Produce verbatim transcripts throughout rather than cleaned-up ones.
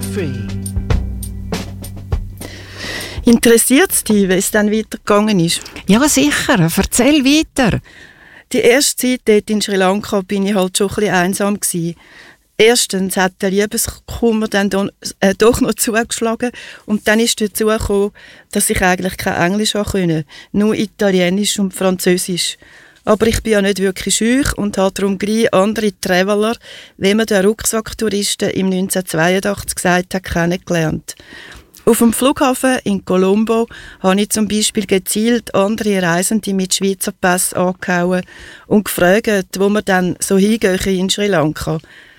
free. Interessiert es dich, wie es dann weitergegangen ist? Ja, sicher. Erzähl weiter. Die erste Zeit dort in Sri Lanka bin ich halt schon ein bisschen einsam gewesen. Erstens hat der Liebeskummer dann don, äh, doch noch zugeschlagen und dann ist dazu gekommen, dass ich eigentlich kein Englisch konnte, nur Italienisch und Französisch. Aber ich bin ja nicht wirklich schüch und habe darum gleich andere Traveler, wie man den Rucksacktouristen im neunzehnhundertzweiundachtzig gesagt hat, kennengelernt. Auf dem Flughafen in Colombo habe ich zum Beispiel gezielt andere Reisende mit Schweizer Pass angehauen und gefragt, wo wir dann so hingehen in Sri Lanka.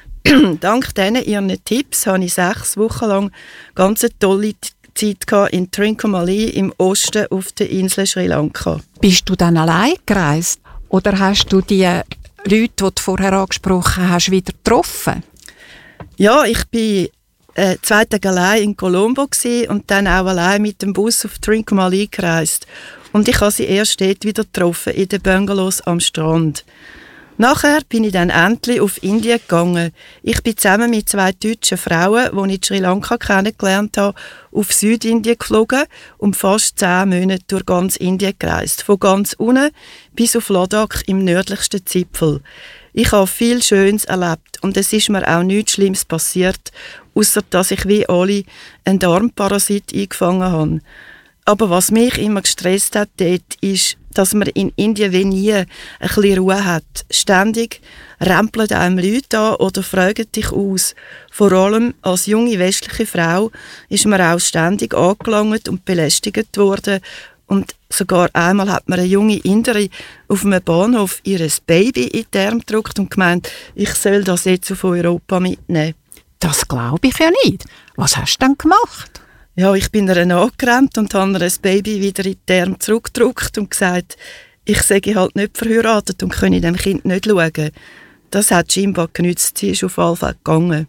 Dank diesen ihren Tipps hatte ich sechs Wochen lang ganz eine tolle Zeit in Trincomalee im Osten auf der Insel Sri Lanka. Bist du dann allein gereist? Oder hast du die Leute, die du vorher angesprochen hast, wieder getroffen? Ja, ich bin äh, zwei Tage allein in Colombo und dann auch allein mit dem Bus auf Trincomalee gereist. Und ich habe sie erst dort wieder getroffen, in den Bungalows am Strand. Nachher bin ich dann endlich auf Indien gegangen. Ich bin zusammen mit zwei deutschen Frauen, die ich in Sri Lanka kennengelernt habe, auf Südindien geflogen und fast zehn Monate durch ganz Indien gereist. Von ganz unten bis auf Ladakh im nördlichsten Zipfel. Ich habe viel Schönes erlebt und es ist mir auch nichts Schlimmes passiert, ausser dass ich wie alle einen Darmparasit eingefangen habe. Aber was mich immer gestresst hat dort, ist, dass man in Indien wie nie ein bisschen Ruhe hat. Ständig rempeln einem Leute an oder fragen dich aus. Vor allem als junge westliche Frau ist man auch ständig angelangt und belästigt worden. Und sogar einmal hat mir eine junge Inderin auf einem Bahnhof ihr Baby in die Arme gedrückt und gemeint, ich soll das jetzt auf Europa mitnehmen. Das glaube ich ja nicht. Was hast du denn gemacht? Ja, ich bin ihr nachgerannt und habe ihr ein Baby wieder in die Arme zurückgedrückt und gesagt, ich sei halt nicht verheiratet und könne dem Kind nicht schauen. Das hat scheinbar genützt, sie ist auf jeden Fall gegangen.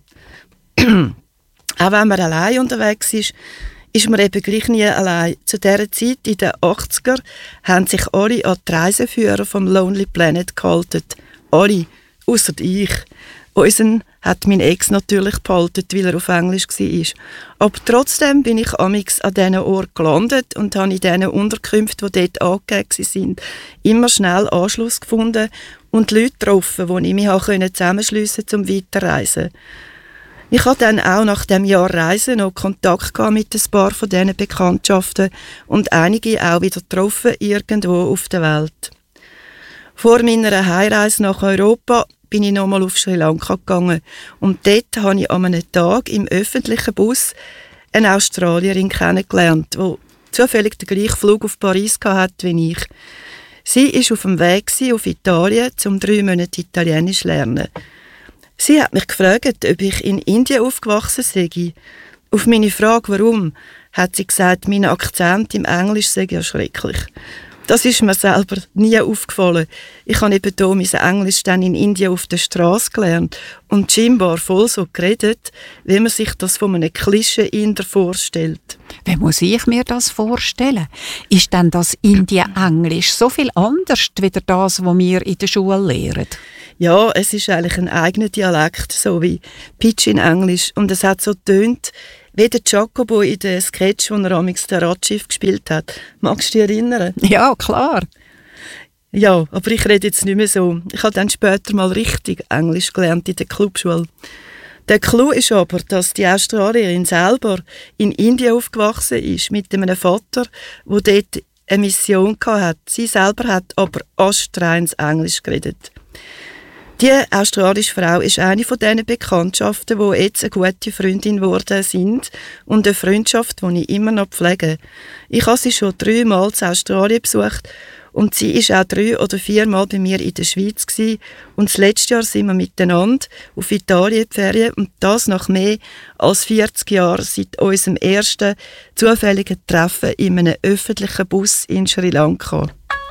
Auch wenn man allein unterwegs ist, ist man eben gleich nie allein. Zu dieser Zeit, in den achtziger, haben sich alle an die Reiseführer vom Lonely Planet gehalten. Alle, ausser ich. Unseren hat mein Ex natürlich behalten, weil er auf Englisch war. Aber trotzdem bin ich amix an diesen Ort gelandet und habe in diesen Unterkünften, die dort angegeben waren, immer schnell Anschluss gefunden und Leute getroffen, die ich mich zusammenschliessen konnte, um weiterzureisen. Ich hatte dann auch nach dem Jahr Reisen noch Kontakt mit ein paar von diesen Bekanntschaften und einige auch wieder getroffen irgendwo auf der Welt. Vor meiner Heimreise nach Europa bin ich nochmal auf Sri Lanka gegangen und dort habe ich an einem Tag im öffentlichen Bus eine Australierin kennengelernt, die zufällig den gleichen Flug auf Paris hatte wie ich. Sie war auf dem Weg auf Italien, um drei Monate Italienisch zu lernen. Sie hat mich gefragt, ob ich in Indien aufgewachsen sei. Auf meine Frage, warum, hat sie gesagt, mein Akzent im Englisch sei ja schrecklich. Das ist mir selber nie aufgefallen. Ich habe eben hier mein Englisch dann in Indien auf der Straße gelernt und scheinbar voll so geredet, wie man sich das von einem Klischee-Inder vorstellt. Wie muss ich mir das vorstellen? Ist denn das Indien-Englisch so viel anders wie das, was wir in der Schule lehren? Ja, es ist eigentlich ein eigener Dialekt, so wie Pidgin-Englisch. Und es hat so getönt, wie der Jacobo in dem Sketch, wo er amix den Radschiff gespielt hat. Magst du dich erinnern? Ja, klar. Ja, aber ich rede jetzt nicht mehr so. Ich habe dann später mal richtig Englisch gelernt in der Clubschule. Der Clou ist aber, dass die Australierin selber in Indien aufgewachsen ist, mit einem Vater, der dort eine Mission hatte. Sie selber hat aber astreines Englisch geredet. Die australische Frau ist eine von diesen Bekanntschaften, die jetzt eine gute Freundin geworden sind und eine Freundschaft, die ich immer noch pflege. Ich habe sie schon dreimal in Australien besucht und sie war auch drei oder viermal bei mir in der Schweiz gewesen. Und das letzte Jahr sind wir miteinander auf Italien die Ferien und das nach mehr als vierzig Jahren seit unserem ersten zufälligen Treffen in einem öffentlichen Bus in Sri Lanka.